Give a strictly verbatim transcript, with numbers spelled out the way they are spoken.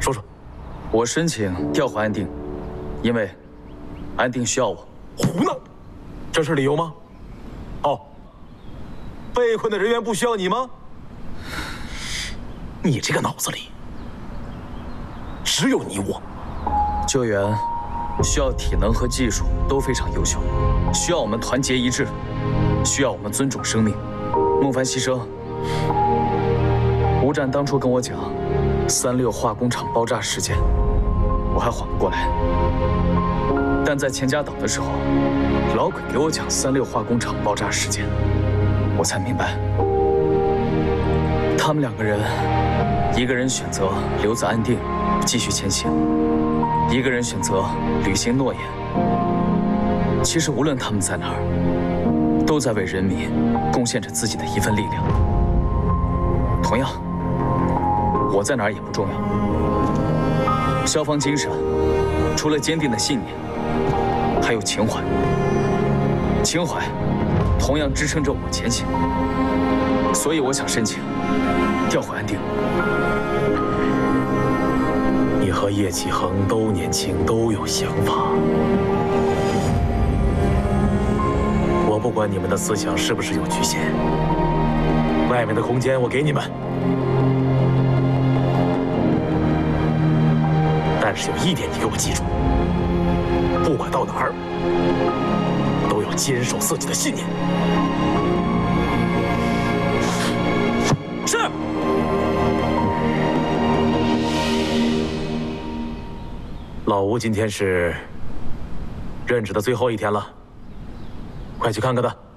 说说。 我申请调回安定，因为安定需要我。 胡闹，这是理由吗？哦，被困的人员不需要你吗？你这个脑子里只有你我。 救援需要体能和技术都非常优秀，需要我们团结一致，需要我们尊重生命。孟凡牺牲，吴战当初跟我讲三六化工厂爆炸事件，我还缓不过来。但在钱家岛的时候，老鬼给我讲三六化工厂爆炸事件，我才明白，他们两个人，一个人选择留在安定继续前行，一个人选择履行诺言。其实无论他们在哪儿，都在为人民贡献着自己的一份力量。同样，我在哪儿也不重要。消防精神，除了坚定的信念，还有情怀。情怀同样支撑着我前行。所以我想申请调回安定。 你和叶启恒都年轻，都有想法。我不管你们的思想是不是有局限，外面的空间我给你们。但是有一点你给我记住，不管到哪儿，都要坚守自己的信念。是。老吴今天是任职的最后一天了，快去看看他。